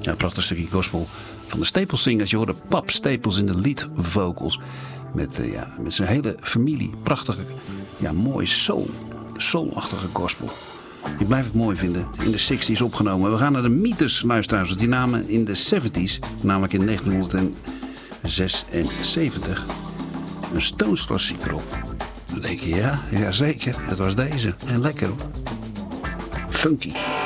Ja, een prachtig stukje gospel van de Staples Singers. Je hoorde Pap Staples in de lead vocals. Met zijn hele familie. Prachtige, mooi soulachtige gospel. Je blijft het mooi vinden. In de 60s opgenomen. We gaan naar de Meters, luisteraars. Die namen in de 70s, namelijk in 1976, een Stones klassieker op. Dan denk je, ja zeker. Het was deze. En lekker hoor. Funky.